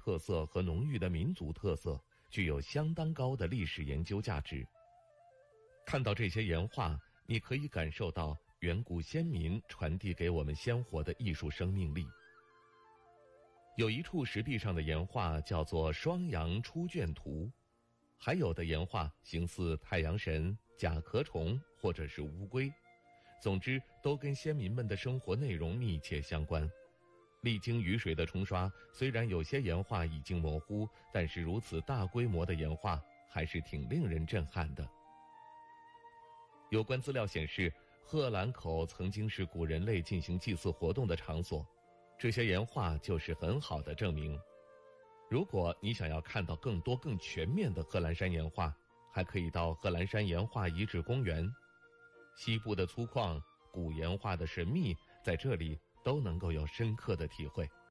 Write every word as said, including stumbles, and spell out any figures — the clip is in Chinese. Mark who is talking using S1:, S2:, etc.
S1: 特色和浓郁的民族特色，具有相当高的历史研究价值。看到这些岩画，你可以感受到远古先民传递给我们鲜活的艺术生命力。有一处石壁上的岩画叫做双阳出卷图，还有的岩画形似太阳神、甲壳虫或者是乌龟，总之都跟先民们的生活内容密切相关。历经雨水的冲刷，虽然有些岩画已经模糊，但是如此大规模的岩画还是挺令人震撼的。有关资料显示，贺兰口曾经是古人类进行祭祀活动的场所，这些岩画就是很好的证明。如果你想要看到更多更全面的贺兰山岩画，还可以到贺兰山岩画遗址公园。西部的粗犷，古岩画的神秘，在这里都能够有深刻的体会。